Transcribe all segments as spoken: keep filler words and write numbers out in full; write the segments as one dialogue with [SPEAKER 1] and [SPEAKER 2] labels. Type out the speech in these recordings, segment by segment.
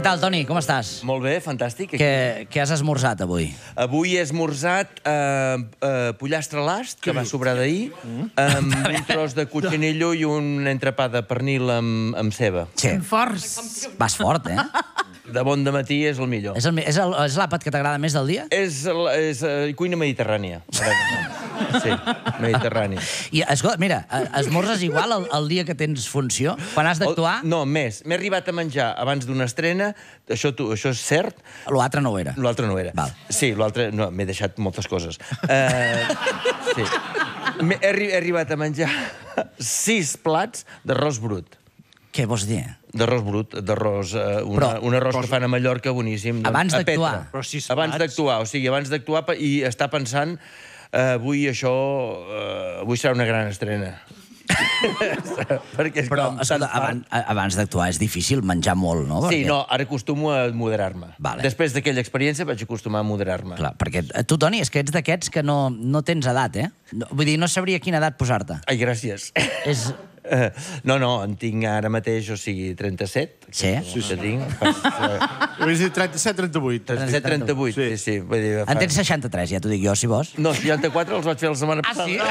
[SPEAKER 1] Què tal, Toni? Com estàs?
[SPEAKER 2] Molt bé, fantàstic.
[SPEAKER 1] Què, què has esmorzat avui?
[SPEAKER 2] Avui he esmorzat eh, eh, pollastre a l'ast, que va sobrar d'ahir, amb un tros de cotxinillo i un entrepà de pernil amb, amb ceba.
[SPEAKER 1] Sí.
[SPEAKER 3] Forts.
[SPEAKER 1] Vas fort, eh?
[SPEAKER 2] De bon dematí és el millor.
[SPEAKER 1] És el- és el- és l'àpat que t'agrada més del dia?
[SPEAKER 2] És, el- és eh, cuina mediterrània. Sí, mediterrània.
[SPEAKER 1] I, escolta, mira, eh, esmorzes igual el, el dia que tens funció? Quan has d'actuar?
[SPEAKER 2] El- No, més. M'he arribat a menjar abans d'una estrena, això, tu, això és cert,
[SPEAKER 1] L'altre no ho era.
[SPEAKER 2] l'altre no era.
[SPEAKER 1] Val.
[SPEAKER 2] Sí, l'altre... No, m'he deixat moltes coses. Uh, sí. M'he he arri- he arribat a menjar sis plats d'arròs brut.
[SPEAKER 1] Què vols dir?
[SPEAKER 2] D'arròs brut, d'arròs... Uh, una,
[SPEAKER 1] Però-
[SPEAKER 2] un arròs que fan a Mallorca boníssim. doncs,
[SPEAKER 1] Abans
[SPEAKER 2] a
[SPEAKER 1] d'actuar.
[SPEAKER 2] Petra.
[SPEAKER 3] Però sis
[SPEAKER 2] Abans
[SPEAKER 3] plats.
[SPEAKER 2] d'actuar, o sigui, abans d'actuar pe- i estar pensant uh, avui això... Uh, avui serà una gran estrena. Perquè és
[SPEAKER 1] Però,
[SPEAKER 2] com
[SPEAKER 1] escolta,
[SPEAKER 2] tan fart.
[SPEAKER 1] abans, abans d'actuar és difícil menjar molt, no?
[SPEAKER 2] Sí,
[SPEAKER 1] Perquè-
[SPEAKER 2] no, ara acostumo a moderar-me.
[SPEAKER 1] Vale.
[SPEAKER 2] Després d'aquella experiència vaig acostumar a moderar-me.
[SPEAKER 1] Clar, perquè tu, Toni, és que ets d'aquests que no, no tens edat, eh? No, vull dir, no sabria quina edat posar-te.
[SPEAKER 2] Ai, gràcies.
[SPEAKER 1] És...
[SPEAKER 2] Eh, no, no, en tinc ara mateix, o sigui, trenta-set.
[SPEAKER 1] Sí?
[SPEAKER 2] Sí, sí. Tinc. Faig,
[SPEAKER 4] Vull dir trenta-set trenta-vuit.
[SPEAKER 2] trenta-set, trenta-vuit, sí, sí. Vull dir,
[SPEAKER 1] En tens seixanta-tres, ja t'ho dic jo, si vols.
[SPEAKER 2] No, seixanta-quatre els vaig fer la setmana
[SPEAKER 1] Ah, sí?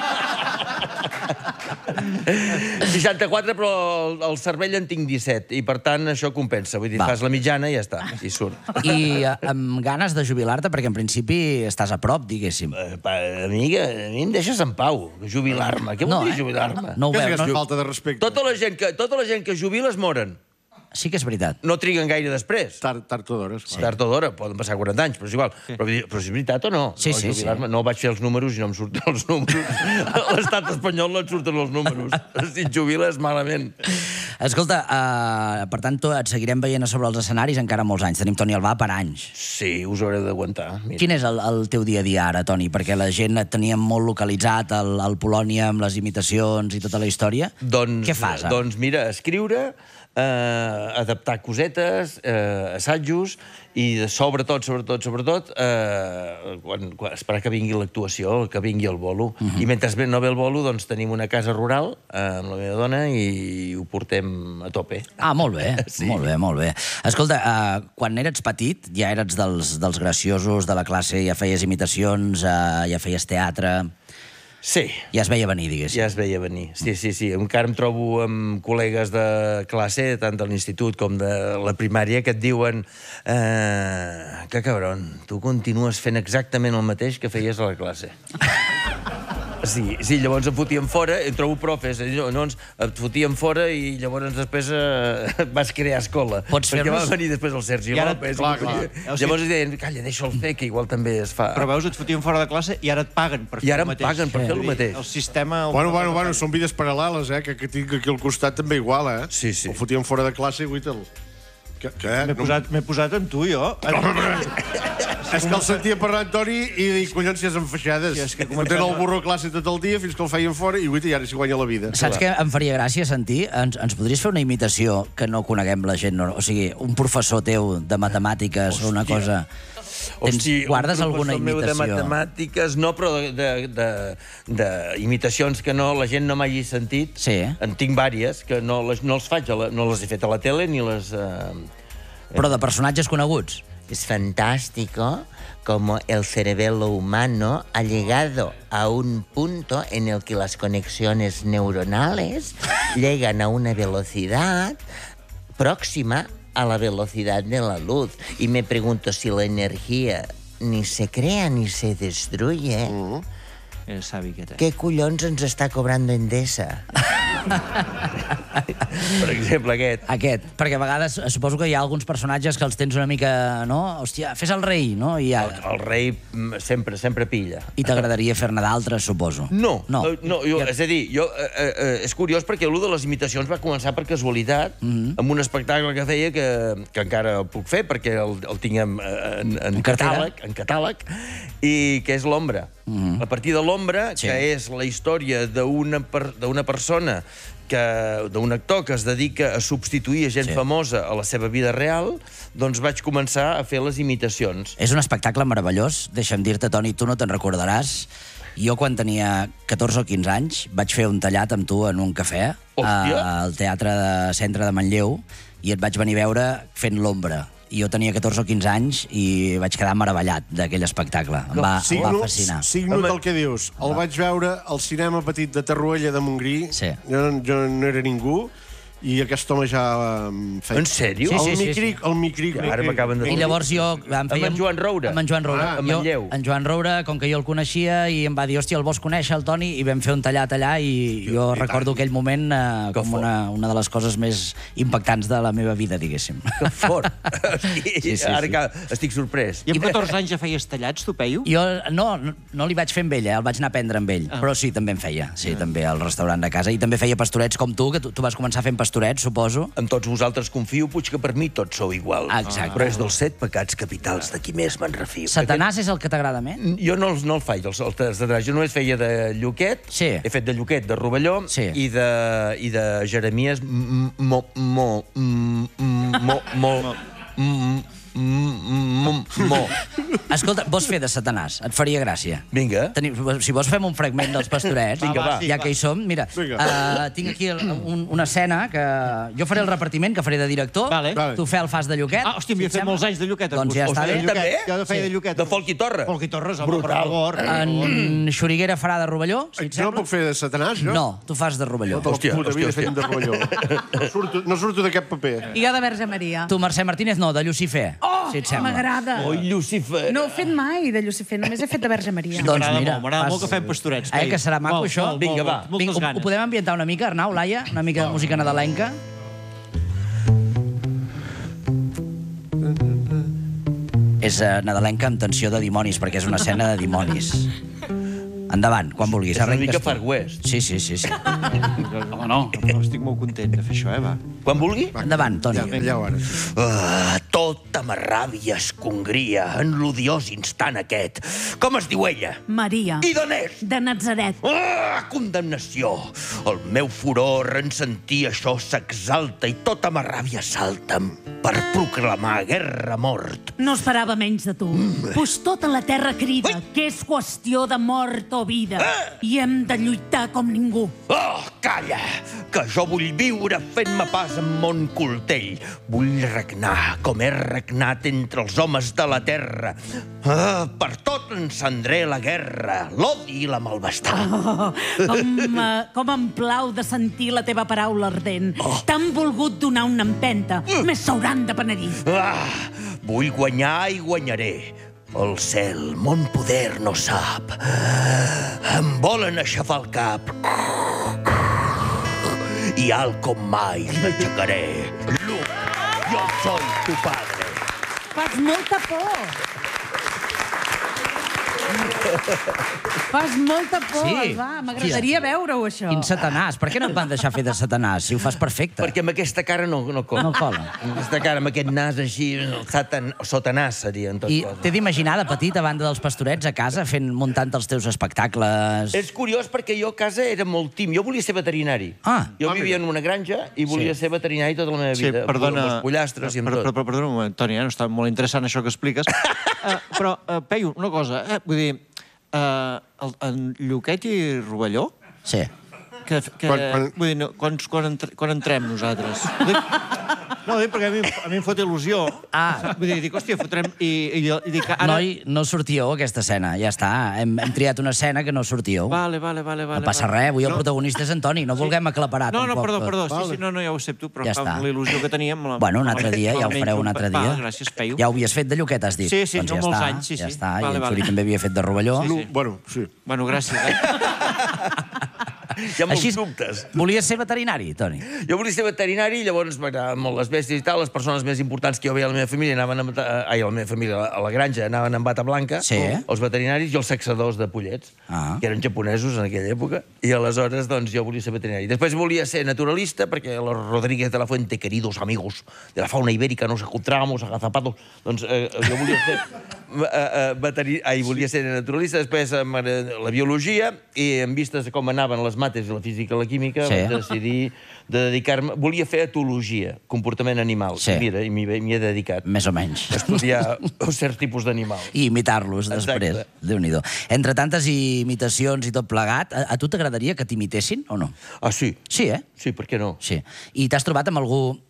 [SPEAKER 2] seixanta-quatre, però el, el cervell en tinc disset, i per tant això compensa. Vull dir,
[SPEAKER 1] Va.
[SPEAKER 2] fas la mitjana i ja està, i surt.
[SPEAKER 1] I eh, amb ganes de jubilar-te, perquè en principi estàs a prop, diguéssim.
[SPEAKER 2] Eh, pa, amiga, a mi em deixes en pau, jubilar-me. Què vol
[SPEAKER 1] No,
[SPEAKER 2] dir
[SPEAKER 1] eh?
[SPEAKER 2] jubilar-me?
[SPEAKER 1] No ho
[SPEAKER 4] Què és
[SPEAKER 1] veu,
[SPEAKER 4] aquesta
[SPEAKER 1] no?
[SPEAKER 4] falta de respecte?
[SPEAKER 2] Tota la gent que, tota la gent que jubila es moren.
[SPEAKER 1] Sí que és veritat.
[SPEAKER 2] No triguen gaire després.
[SPEAKER 4] Tard, tard o d'hores.
[SPEAKER 2] Sí. Tard o d'hora, poden passar quaranta anys, però és igual. Sí. Però, vull dir, però és veritat o no?
[SPEAKER 1] Sí,
[SPEAKER 2] no,
[SPEAKER 1] sí, sí.
[SPEAKER 2] No vaig fer els números i no em surten els números. A l'estat espanyol no et surten els números. Si et jubiles, malament.
[SPEAKER 1] Escolta, uh, per tant, tu et seguirem veient a sobre els escenaris encara molts anys. Tenim Toni Albà per anys.
[SPEAKER 2] Sí, us haureu d'aguantar. Mira.
[SPEAKER 1] Quin és el, el teu dia a dia ara, Toni? Perquè la gent et tenia molt localitzat al, al Polònia amb les imitacions i tota la història.
[SPEAKER 2] Doncs,
[SPEAKER 1] Què fas, ara?
[SPEAKER 2] Doncs mira, escriure, eh, adaptar cosetes, eh, assajos, i de, sobretot, sobretot, sobretot, eh, quan, quan, esperar que vingui l'actuació, que vingui el bolo. Uh -huh. I mentre ve, no ve el bolo, doncs tenim una casa rural eh, amb la meva dona i ho portem a tope.
[SPEAKER 1] Ah, molt bé,
[SPEAKER 2] Sí.
[SPEAKER 1] molt bé, molt bé. Escolta, uh, quan eres petit, ja eres dels, dels graciosos de la classe, ja feies imitacions, uh, ja feies teatre...
[SPEAKER 2] Sí,
[SPEAKER 1] Ja es veia venir, diguéssim.
[SPEAKER 2] ja es veia venir. Sí, sí, sí. Encara em trobo amb col·legues de classe, tant de l'institut com de la primària, que et diuen eh, que cabron, tu continues fent exactament el mateix que feies a la classe. Sí, sí, llavors em fotien fora, em trobo profes, llavors et fotien fora i llavors després eh, vas crear escola.
[SPEAKER 1] Pots
[SPEAKER 2] Perquè va
[SPEAKER 1] fer-los-
[SPEAKER 2] venir després el Sergi
[SPEAKER 3] I ara-
[SPEAKER 2] López.
[SPEAKER 4] clar,
[SPEAKER 2] i
[SPEAKER 4] clar.
[SPEAKER 2] volia- Llavors deien, calla, deixa'l fer, que igual també es fa.
[SPEAKER 3] Però veus, et fotien fora de classe i ara et paguen per fer
[SPEAKER 2] I ara
[SPEAKER 3] el
[SPEAKER 2] em
[SPEAKER 3] mateix.
[SPEAKER 2] paguen per fer el
[SPEAKER 3] Vull dir,
[SPEAKER 2] mateix.
[SPEAKER 3] El sistema...
[SPEAKER 4] Bueno, bueno, bueno, són vides paral·leles, eh? Que, que tinc aquí al costat també igual, eh?
[SPEAKER 2] Sí, sí.
[SPEAKER 4] El fotien fora de classe i guaita'l. Què? Què?
[SPEAKER 3] M'he
[SPEAKER 4] No-
[SPEAKER 3] posat, m'he posat amb tu, jo.
[SPEAKER 4] És que el sentia parlar en Toni i dic, collons, si és enfaixades.
[SPEAKER 3] Sí, és que
[SPEAKER 4] Fotent el burro a classe tot el dia fins que el feien fora i guaita, i ara s'hi guanya la vida.
[SPEAKER 1] Saps què em faria gràcia sentir? Ens, ens podries fer una imitació que no coneguem la gent? No? O sigui, un professor teu de matemàtiques o una cosa... Tens,
[SPEAKER 2] Hosti,
[SPEAKER 1] guardes
[SPEAKER 2] un
[SPEAKER 1] alguna
[SPEAKER 2] professor meu
[SPEAKER 1] imitació?
[SPEAKER 2] de matemàtiques, no, però de, de, de, de imitacions que no, la gent no m'hagi sentit.
[SPEAKER 1] Sí.
[SPEAKER 2] En tinc vàries, que no les, no els faig, a la, no les he fet a la tele ni les... Eh...
[SPEAKER 1] Però de personatges coneguts?
[SPEAKER 5] Es fantástico como el cerebelo humano ha llegado a un punto en el que las conexiones neuronales llegan a una velocidad próxima a la velocidad de la luz. Y me pregunto si la energía ni se crea ni se destruye.
[SPEAKER 3] Era savi aquest, eh?
[SPEAKER 5] ¿Qué collons ens està cobrando Endesa?
[SPEAKER 2] Per exemple, aquest.
[SPEAKER 1] Aquest, perquè a vegades eh, suposo que hi ha alguns personatges que els tens una mica, no? Hòstia, fes el rei, no? I, ja...
[SPEAKER 2] El, el rei mm, sempre, sempre pilla.
[SPEAKER 1] I t'agradaria fer-ne d'altres, suposo.
[SPEAKER 2] No,
[SPEAKER 1] No.
[SPEAKER 2] no, no jo, és a dir, jo, eh, eh, és curiós perquè allò de les imitacions va començar per casualitat, mm -hmm. amb un espectacle que feia que, que encara el puc fer perquè el, el tinc en, en, en,
[SPEAKER 1] En cartera.
[SPEAKER 2] catàleg, en catàleg, i que és l'Ombra. Mm -hmm. A partir de l'Ombra,
[SPEAKER 1] Sí.
[SPEAKER 2] que és la història d'una per, d'una persona que d'un actor que es dedica a substituir a gent
[SPEAKER 1] Sí.
[SPEAKER 2] famosa a la seva vida real, doncs vaig començar a fer les imitacions.
[SPEAKER 1] És un espectacle meravellós. Deixa'm dir-te, Toni, tu no te'n recordaràs. Jo, quan tenia catorze o quinze anys, vaig fer un tallat amb tu en un cafè
[SPEAKER 2] Hòstia.
[SPEAKER 1] al Teatre de Centre de Manlleu, i et vaig venir a veure fent l'ombra. I jo tenia catorze o quinze anys i vaig quedar meravellat d'aquell espectacle. Em va, em va fascinar.
[SPEAKER 4] Signo del que dius. El vaig veure al cinema petit de Torroella de Montgrí.
[SPEAKER 1] Sí.
[SPEAKER 4] Jo, jo no era ningú. I aquest home ja em feia...
[SPEAKER 2] En sèrio?
[SPEAKER 1] Sí, sí,
[SPEAKER 4] el
[SPEAKER 1] sí,
[SPEAKER 4] micric, el micric.
[SPEAKER 2] Ara m'acaben de...
[SPEAKER 1] I llavors jo... Em
[SPEAKER 2] Amb en Joan Roure.
[SPEAKER 1] Amb en Joan Roure.
[SPEAKER 2] Ah, amb
[SPEAKER 1] jo,
[SPEAKER 2] en Lleu.
[SPEAKER 1] En Joan Roure, com que jo el coneixia, i em va dir, hòstia, el vols conèixer, el Toni? I vam fer un tallat allà i jo recordo aquell moment eh, com una, una de les coses més impactants de la meva vida, diguéssim.
[SPEAKER 2] Que fort. Hosti,
[SPEAKER 1] Sí, sí,
[SPEAKER 2] ara
[SPEAKER 1] sí.
[SPEAKER 2] que estic sorprès.
[SPEAKER 3] I amb catorze anys ja feies tallats, tu, Peyu?
[SPEAKER 1] Jo no, no, no li vaig fer amb ell, eh? El vaig anar a prendre amb ell. Ah. Però sí, també en feia. Sí, ah. també al restaurant de casa. I també feia pastorets com tu, que tu, tu vas començar fent pastorets, suposo.
[SPEAKER 2] Amb tots vosaltres confio, puig que per mi tots sou igual.
[SPEAKER 1] Exacte.
[SPEAKER 2] Però és dels set pecats capitals de qui més me'n refio.
[SPEAKER 1] Satanàs és el que t'agrada més?
[SPEAKER 2] Jo no, el- no el faig, el, el Satanàs. Jo només feia de Lluquet,
[SPEAKER 1] Sí.
[SPEAKER 2] he fet de Lluquet, de Rovelló,
[SPEAKER 1] Sí.
[SPEAKER 2] i, de, i de Jeremies m- mo, mo, m- m- mo, mo, m- m- mo.
[SPEAKER 1] Escolta, vols fer de Satanàs? Et faria gràcia.
[SPEAKER 2] Vinga.
[SPEAKER 1] Tenim, si vols fem un fragment dels pastorets,
[SPEAKER 2] Vinga, va.
[SPEAKER 1] ja que hi som. Mira,
[SPEAKER 4] Vinga.
[SPEAKER 1] uh, tinc aquí el, un, una escena que jo faré el repartiment, que faré de director.
[SPEAKER 3] Vale.
[SPEAKER 4] Vale.
[SPEAKER 1] Tu fer el fas de Lluquet.
[SPEAKER 3] Ah, hòstia, m'hi he fet molts anys de Lluquet.
[SPEAKER 1] Doncs ja està
[SPEAKER 2] Hòstia,
[SPEAKER 1] bé.
[SPEAKER 2] també?
[SPEAKER 3] Jo feia de Lluquet.
[SPEAKER 2] De Folk i Torre.
[SPEAKER 3] Folk i Torres, home, per
[SPEAKER 2] Brutal.
[SPEAKER 3] favor.
[SPEAKER 1] En Xuriguera farà de Rovelló, si et
[SPEAKER 4] Jo no
[SPEAKER 1] sembla?
[SPEAKER 4] puc fer de Satanàs, jo?
[SPEAKER 1] No, tu fas de Rovelló.
[SPEAKER 4] Tota la
[SPEAKER 2] Hòstia,
[SPEAKER 4] puta
[SPEAKER 2] hòstia,
[SPEAKER 4] vida fent de Rovelló. No surto, no surto d'aquest paper.
[SPEAKER 6] I jo de Verge Maria.
[SPEAKER 1] Tu, Mercè Martínez, no, de Lucifer,
[SPEAKER 6] Oh,
[SPEAKER 1] si et sembla.
[SPEAKER 6] m'agrada.
[SPEAKER 2] Oi, Lucifer.
[SPEAKER 6] No he fet mai de Lucifer, només he fet de Verge Maria.
[SPEAKER 1] Doncs
[SPEAKER 3] M'agrada
[SPEAKER 1] mira,
[SPEAKER 3] molt, m'agrada
[SPEAKER 1] fas-
[SPEAKER 3] molt que fem pastorets.
[SPEAKER 1] Eh, que serà maco,
[SPEAKER 3] Molt,
[SPEAKER 1] això?
[SPEAKER 3] molt,
[SPEAKER 2] Vinga,
[SPEAKER 3] molt,
[SPEAKER 2] va.
[SPEAKER 3] moltes
[SPEAKER 1] Vinga, ho, ho
[SPEAKER 3] ganes.
[SPEAKER 1] podem ambientar una mica, Arnau, Laia? Una mica de música nadalenca? És uh, nadalenca amb tensió de dimonis, perquè és una escena de dimonis. Endavant, quan vulguis.
[SPEAKER 2] És una
[SPEAKER 1] arrenques
[SPEAKER 2] mica
[SPEAKER 1] tu.
[SPEAKER 2] Far West.
[SPEAKER 1] Sí, sí, sí. sí.
[SPEAKER 3] Home, no, però estic molt content de fer això, eh, va.
[SPEAKER 2] Quan vulgui.
[SPEAKER 1] Endavant, Toni.
[SPEAKER 4] Ja, ja ho ara.
[SPEAKER 2] Ah, tota ma ràbia es congria en l'odiós instant aquest. Com es diu ella?
[SPEAKER 6] Maria,
[SPEAKER 2] I d'on és?
[SPEAKER 6] de Natzaret.
[SPEAKER 2] Ah, condemnació! El meu furor en sentir això s'exalta i tota ma ràbia salta per proclamar guerra a mort.
[SPEAKER 6] No esperava menys de tu. Pues tota la terra crida que és qüestió de mort o vida. I hem de lluitar com ningú.
[SPEAKER 2] Oh, calla! Que jo vull viure fent-me pas amb mon coltell. Vull regnar com he regnat entre els homes de la terra. Ah, per tot encendré la guerra, l'odi i la malvestat.
[SPEAKER 6] Oh, com, uh, com em plau de sentir la teva paraula ardent. T'han volgut donar una empenta. Més s'hauran de penedir.
[SPEAKER 2] Ah, vull guanyar i guanyaré. El cel, mon poder no sap. Em volen aixafar el cap. I alt com mai m'aixecaré. Luke, jo soy tu padre.
[SPEAKER 6] Fas molta por. Fas molta por,
[SPEAKER 1] Sí.
[SPEAKER 6] va. M'agradaria veure-ho, això.
[SPEAKER 1] Quin Satanàs. Per què no et van deixar fer de Satanàs, si ho fas perfecte?
[SPEAKER 2] Perquè amb aquesta cara no, no cola.
[SPEAKER 1] No cola.
[SPEAKER 2] Amb aquesta cara, amb aquest nas així, satan, sotanàs seria en tot
[SPEAKER 1] I
[SPEAKER 2] cosa.
[SPEAKER 1] t'he d'imaginar de petit, a banda dels pastorets, a casa, fent, muntant els teus espectacles...
[SPEAKER 2] És curiós perquè jo a casa era molt tim. Jo volia ser veterinari.
[SPEAKER 1] Ah.
[SPEAKER 2] Jo vivia en una granja i volia
[SPEAKER 1] Sí.
[SPEAKER 2] ser veterinari tota la meva
[SPEAKER 3] Sí,
[SPEAKER 2] vida.
[SPEAKER 3] perdona...
[SPEAKER 2] Amb els pollastres i amb
[SPEAKER 3] per,
[SPEAKER 2] tot.
[SPEAKER 3] per, perdona un moment, Toni, eh? No està molt interessant això que expliques. uh, però, uh, Peyu, una cosa, eh? Vull dir, uh, el, en Lluquet i Rovelló,
[SPEAKER 1] Sí.
[SPEAKER 3] que, que,
[SPEAKER 4] Quan- quan-
[SPEAKER 3] vull dir, no, quan, quan, entre, quan entrem nosaltres? Dic, no, dic perquè a mi, a mi em fot il·lusió.
[SPEAKER 1] Ah.
[SPEAKER 3] Vull dir, dic, hòstia, fotrem... I, i, i dic, ara...
[SPEAKER 1] Noi, no sortíeu aquesta escena, ja està. Hem, hem triat una escena que no sortíeu.
[SPEAKER 3] Vale, vale, vale, vale.
[SPEAKER 1] No passa
[SPEAKER 3] vale.
[SPEAKER 1] res, avui el protagonista és Antoni, no vulguem aclaparar
[SPEAKER 3] No, no,
[SPEAKER 1] tampoc.
[SPEAKER 3] perdó,
[SPEAKER 1] tot.
[SPEAKER 3] perdó, sí, sí, no, no, ja ho accepto, però
[SPEAKER 1] Ja
[SPEAKER 3] ja
[SPEAKER 1] està.
[SPEAKER 3] amb la il·lusió que teníem... La,
[SPEAKER 1] Bueno, un altre dia, ja ho
[SPEAKER 3] almenys
[SPEAKER 1] fareu un altre
[SPEAKER 3] va,
[SPEAKER 1] dia.
[SPEAKER 3] gràcies, Peyu.
[SPEAKER 1] Ja ho havies fet de Lluquet, has dit.
[SPEAKER 3] Sí, sí,
[SPEAKER 1] doncs
[SPEAKER 3] no
[SPEAKER 1] ja
[SPEAKER 3] molts
[SPEAKER 1] està,
[SPEAKER 3] anys, sí,
[SPEAKER 1] ja
[SPEAKER 3] sí.
[SPEAKER 1] està.
[SPEAKER 3] Vale,
[SPEAKER 1] I en
[SPEAKER 3] vale.
[SPEAKER 1] Xuri també havia fet de Rovelló.
[SPEAKER 4] No, bueno, sí.
[SPEAKER 3] Bueno, gràcies. Eh?
[SPEAKER 2] Hi ha molts
[SPEAKER 1] Així,
[SPEAKER 2] dubtes.
[SPEAKER 1] volies ser veterinari, Toni?
[SPEAKER 2] Jo volia ser veterinari i llavors m'agradaven molt les bèsties i tal. Les persones més importants que jo veia a la meva família anaven a, ai, a la meva família, a la granja, anaven amb bata blanca.
[SPEAKER 1] Sí.
[SPEAKER 2] Els veterinaris i els sexadors de pollets,
[SPEAKER 1] Ah.
[SPEAKER 2] que eren japonesos en aquella època. I aleshores, doncs, jo volia ser veterinari. Després volia ser naturalista, perquè los Rodríguez de la Fuente, queridos amigos de la fauna ibérica, nos encontramos agazapados. Doncs eh, jo volia ser... Uh, uh, veteri... Ai, volia ser naturalista, després uh, la biologia, i en vistes a com anaven les mates i la física i la química,
[SPEAKER 1] Sí.
[SPEAKER 2] vaig decidir de dedicar-me... Volia fer etologia, comportament animal.
[SPEAKER 1] Sí.
[SPEAKER 2] I mira, i m'hi m'hi he dedicat.
[SPEAKER 1] Més o menys.
[SPEAKER 2] Estudiar certs tipus d'animals.
[SPEAKER 1] I imitar-los després.
[SPEAKER 2] Exacte.
[SPEAKER 1] Déu-n'hi-do. Entre tantes imitacions i tot plegat, a, a tu t'agradaria que t'imitessin o no?
[SPEAKER 2] Ah, sí?
[SPEAKER 1] Sí, eh?
[SPEAKER 2] Sí, per què no?
[SPEAKER 1] Sí. I t'has trobat amb algú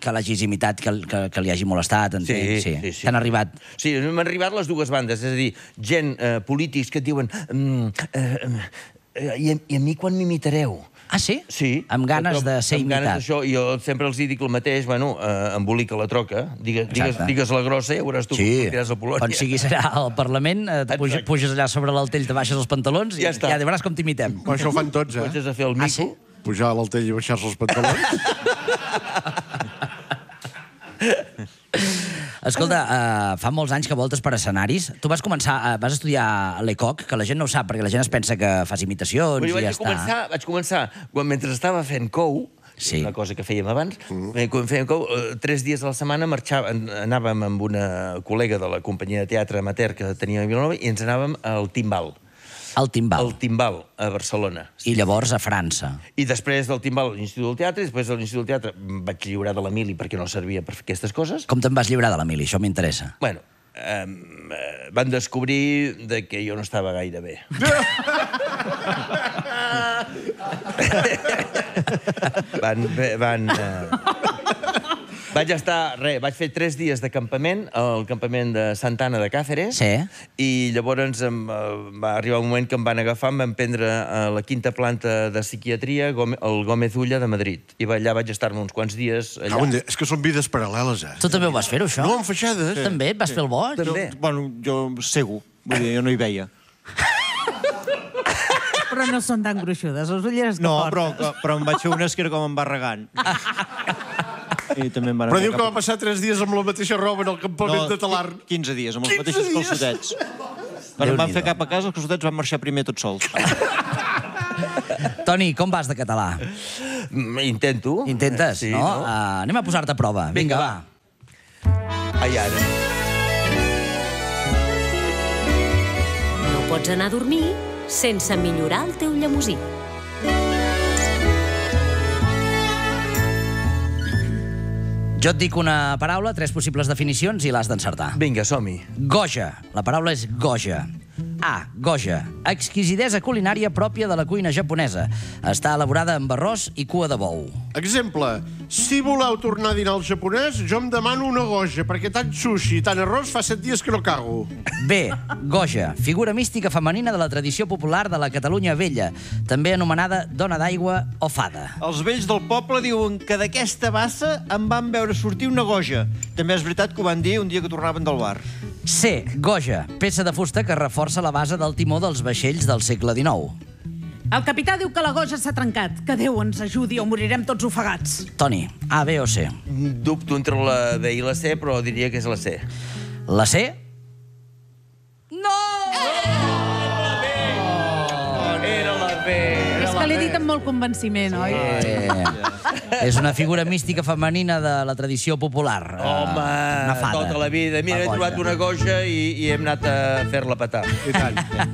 [SPEAKER 1] que l'hagis imitat, que, que, que li hagi molestat, entenc.
[SPEAKER 2] Sí, sí, sí.
[SPEAKER 1] T'han arribat...
[SPEAKER 2] Sí, m'han arribat les dues bandes, és a dir, gent, eh, polítics que et diuen mm, eh, eh, i, a, i a mi quan m'imitareu?
[SPEAKER 1] Ah, sí?
[SPEAKER 2] Sí.
[SPEAKER 1] Amb ganes de ser
[SPEAKER 2] amb
[SPEAKER 1] imitat.
[SPEAKER 2] Ganes d'això, i jo sempre els dic el mateix, bueno, eh, embolica la troca, digues, digues, digues la grossa i ja veuràs tu
[SPEAKER 1] Sí,
[SPEAKER 2] com sortiràs a Polònia.
[SPEAKER 1] quan siguis allà al Parlament, eh, te puges, puges allà sobre l'altell, te baixes els pantalons i
[SPEAKER 2] Ja està.
[SPEAKER 1] ja veuràs com t'imitem.
[SPEAKER 4] Però això ho fan tots, eh?
[SPEAKER 2] Comences a fer el
[SPEAKER 1] Ah,
[SPEAKER 2] mico.
[SPEAKER 1] sí?
[SPEAKER 4] Pujar a l'altell i baixar-se els pantalons.
[SPEAKER 1] Escolta, uh, fa molts anys que voltes per escenaris. Tu vas començar, uh, vas estudiar a l'E C O C, que la gent no ho sap, perquè la gent es pensa que fas imitacions
[SPEAKER 2] Però
[SPEAKER 1] i
[SPEAKER 2] jo vaig
[SPEAKER 1] ja està.
[SPEAKER 2] començar, vaig començar, quan mentre estava fent cou,
[SPEAKER 1] Sí.
[SPEAKER 2] una cosa que fèiem abans, mm. quan fèiem cou, eh, tres dies a la setmana marxava, anàvem amb una col·lega de la companyia de teatre amateur que tenia a Vilanova i ens anàvem al Timbal.
[SPEAKER 1] El timbal.
[SPEAKER 2] Al Timbal, a Barcelona.
[SPEAKER 1] I llavors a França.
[SPEAKER 2] I després del Timbal a l'Institut del Teatre, i després de l'Institut del Teatre em vaig lliurar de l'Emili perquè no servia per fer aquestes coses.
[SPEAKER 1] Com te'n vas lliurar de l'Emili? Això m'interessa.
[SPEAKER 2] Bueno, eh, van descobrir de que jo no estava gaire bé. van... van eh... Vaig estar, res, vaig fer tres dies de campament al campament de Santa Anna de Càceres.
[SPEAKER 1] Sí.
[SPEAKER 2] I llavors em, eh, va arribar un moment que em van agafar, em van prendre a la quinta planta de psiquiatria el Gómez Ulla de Madrid. I allà vaig estar-me uns quants dies allà.
[SPEAKER 4] Ah, és que són vides paral·leles, eh?
[SPEAKER 1] Tu també ho vas fer, això?
[SPEAKER 4] No, amb feixades.
[SPEAKER 1] Tu també? Et vas fer el boig?
[SPEAKER 3] Jo, bueno, jo cego, vull dir, jo no hi veia.
[SPEAKER 6] Però no són tan gruixudes, les ulleres que
[SPEAKER 3] No,
[SPEAKER 6] portes.
[SPEAKER 3] però, però em vaig fer unes que era com embarregant. I també em van
[SPEAKER 4] Però diu que va passar tres dies amb la mateixa roba en el campament de Talarn.
[SPEAKER 3] quinze dies, amb els
[SPEAKER 4] quinze
[SPEAKER 3] mateixos
[SPEAKER 4] dies?
[SPEAKER 3] calçotets. Quan em van fer cap a casa, els calçotets van marxar primer tots sols.
[SPEAKER 1] Toni, com vas de català?
[SPEAKER 2] Mm, Intento.
[SPEAKER 1] Intentes,
[SPEAKER 2] Sí,
[SPEAKER 1] no? Uh, anem a posar-te a prova. Vinga,
[SPEAKER 2] Vinga,
[SPEAKER 1] va.
[SPEAKER 2] Ai, ara.
[SPEAKER 7] No pots anar a dormir sense millorar el teu llemosí.
[SPEAKER 1] Jo et dic una paraula, tres possibles definicions i l'has d'encertar.
[SPEAKER 2] Vinga, som-hi.
[SPEAKER 1] Goja. La paraula és goja. A. Goja. Exquisidesa culinària pròpia de la cuina japonesa. Està elaborada amb arròs i cua de bou.
[SPEAKER 4] Exemple, si voleu tornar a dinar al japonès, jo em demano una goja, perquè tant sushi i tant arròs fa set dies que no cago.
[SPEAKER 1] B. Goja. Figura mística femenina de la tradició popular de la Catalunya vella, també anomenada dona d'aigua o fada.
[SPEAKER 3] Els vells del poble diuen que d'aquesta bassa em van veure sortir una goja. També és veritat que ho van dir un dia que tornaven del bar.
[SPEAKER 1] C. Goja. Peça de fusta que reforça la base del timó dels vaixells del segle dinou.
[SPEAKER 6] El capità diu que la goja s'ha trencat. Que Déu ens ajudi o morirem tots ofegats.
[SPEAKER 1] Toni, A, B o C?
[SPEAKER 2] Dubto entre la B i la C, però diria que és la C.
[SPEAKER 1] La C? No!
[SPEAKER 2] Era la B.
[SPEAKER 6] És que l'he dit amb molt convenciment, oi?
[SPEAKER 1] Eh, és una figura mística femenina de la tradició popular.
[SPEAKER 2] Home,
[SPEAKER 1] Una fada.
[SPEAKER 2] tota la vida. Mira,
[SPEAKER 1] La
[SPEAKER 2] he trobat
[SPEAKER 1] goja.
[SPEAKER 2] una goja i, i hem anat a fer-la petar.
[SPEAKER 4] I tant.